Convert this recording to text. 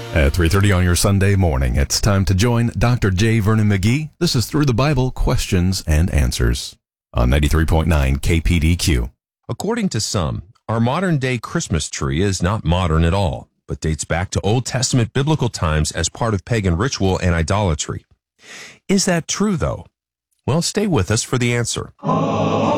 At 3:30 on your Sunday morning, it's time to join Dr. J. Vernon McGee. This is Through the Bible, Questions and Answers on 93.9 KPDQ. According to some, our modern-day Christmas tree is not modern at all, but dates back to Old Testament biblical times as part of pagan ritual and idolatry. Is that true, though? Well, stay with us for the answer.